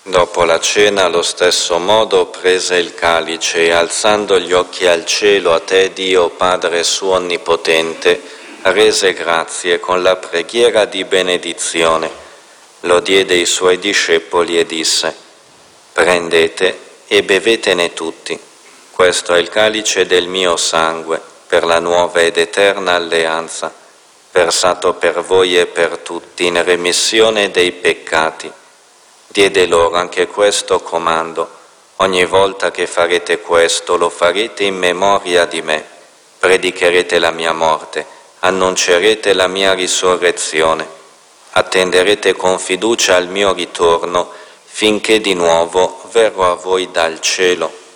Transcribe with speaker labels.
Speaker 1: Dopo la cena, allo stesso modo, prese il calice e, alzando gli occhi al cielo, a te, Dio Padre suo onnipotente, rese grazie con la preghiera di benedizione. Lo diede ai suoi discepoli e disse: prendete e bevetene tutti. Questo è il calice del mio sangue, per la nuova ed eterna alleanza, versato per voi e per tutti in remissione dei peccati. Diede loro anche questo comando: ogni volta che farete questo, lo farete in memoria di me. Predicherete la mia morte, annuncerete la mia risurrezione. Attenderete con fiducia al mio ritorno, finché di nuovo verrò a voi dal cielo.